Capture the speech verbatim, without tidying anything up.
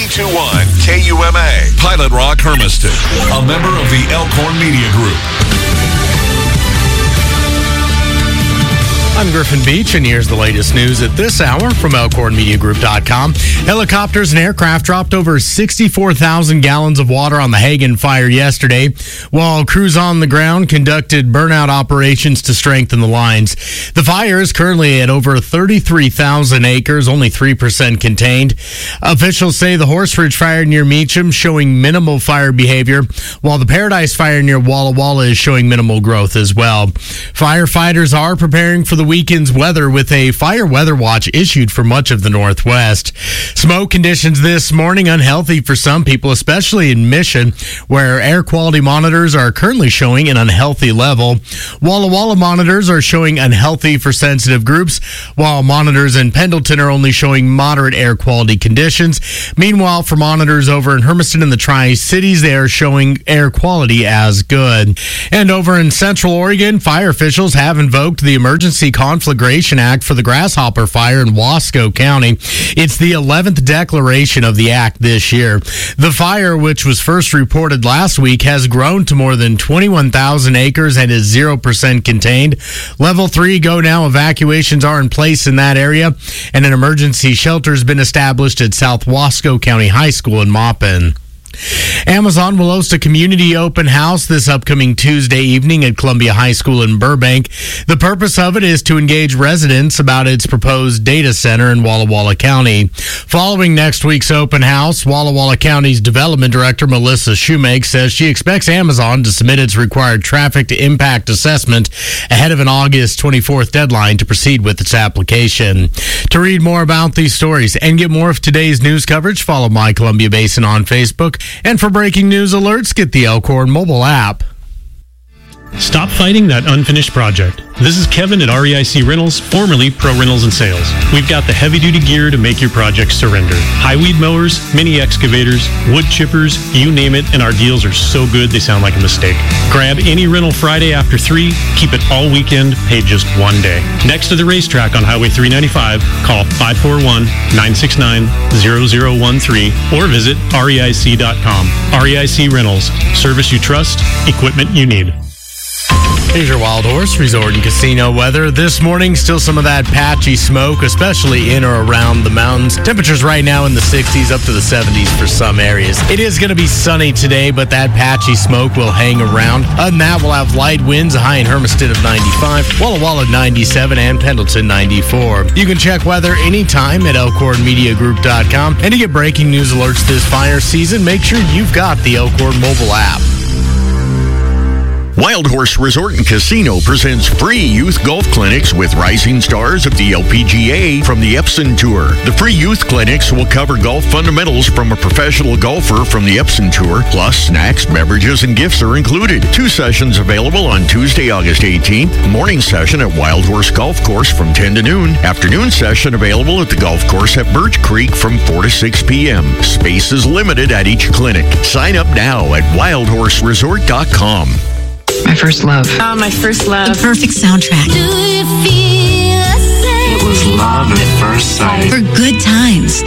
ninety-two point one K U M A, Pilot Rock, Hermiston, a member of the Elkhorn Media Group. I'm Griffin Beach, and here's the latest news at this hour from Elkhorn Media Group dot com. Helicopters and aircraft dropped over sixty-four thousand gallons of water on the Hagen fire yesterday, while crews on the ground conducted burnout operations to strengthen the lines. The fire is currently at over thirty-three thousand acres, only three percent contained. Officials say the Horse Ridge fire near Meacham showing minimal fire behavior, while the Paradise fire near Walla Walla is showing minimal growth as well. Firefighters are preparing for the weekend's weather with a fire weather watch issued for much of the Northwest. Smoke conditions this morning unhealthy for some people, especially in Mission, where air quality monitors are currently showing an unhealthy level. Walla Walla monitors are showing unhealthy for sensitive groups, while monitors in Pendleton are only showing moderate air quality conditions. Meanwhile, for monitors over in Hermiston and the Tri-Cities, they are showing air quality as good. And over in Central Oregon, fire officials have invoked the Emergency Conflagration Act for the Grasshopper Fire in Wasco County. It's the eleventh declaration of the act this year. The fire, which was first reported last week, has grown to more than twenty-one thousand acres and is zero percent contained. Level three go now evacuations are in place in that area, and an emergency shelter has been established at South Wasco County High School in Maupin. Amazon will host a community open house this upcoming Tuesday evening at Columbia High School in Burbank. The purpose of it is to engage residents about its proposed data center in Walla Walla County. Following next week's open house, Walla Walla County's Development Director Melissa Shoemake says she expects Amazon to submit its required traffic to impact assessment ahead of an August twenty-fourth deadline to proceed with its application. To read more about these stories and get more of today's news coverage, follow My Columbia Basin on Facebook. And for breaking news alerts, get the Elkhorn mobile app. Stop fighting that unfinished project. This is Kevin at R E I C Rentals, formerly Pro Rentals and Sales. We've got the heavy-duty gear to make your project surrender. High weed mowers, mini excavators, wood chippers, you name it, and our deals are so good they sound like a mistake. Grab any rental Friday after three, keep it all weekend, pay just one day. Next to the racetrack on Highway three ninety-five, call five four one, nine six nine, zero zero one three or visit R E I C dot com. R E I C Rentals, service you trust, equipment you need. Here's your Wild Horse Resort and Casino weather. This morning, still some of that patchy smoke, especially in or around the mountains. Temperatures right now in the sixties, up to the seventies for some areas. It is going to be sunny today, but that patchy smoke will hang around. Other than that, we'll have light winds, a high in Hermiston of ninety-five, Walla Walla ninety-seven, and Pendleton ninety-four. You can check weather anytime at Elkhorn Media Group dot com. And to get breaking news alerts this fire season, make sure you've got the Elkhorn mobile app. Wild Horse Resort and Casino presents free youth golf clinics with rising stars of the L P G A from the Epson Tour. The free youth clinics will cover golf fundamentals from a professional golfer from the Epson Tour, plus snacks, beverages, and gifts are included. Two sessions available on Tuesday, August eighteenth. Morning session at Wild Horse Golf Course from ten to noon. Afternoon session available at the golf course at Birch Creek from four to six p.m. Space is limited at each clinic. Sign up now at wild horse resort dot com. My first love. Oh, my first love. The perfect soundtrack. Do you feel the same? It was love at first sight. For good times.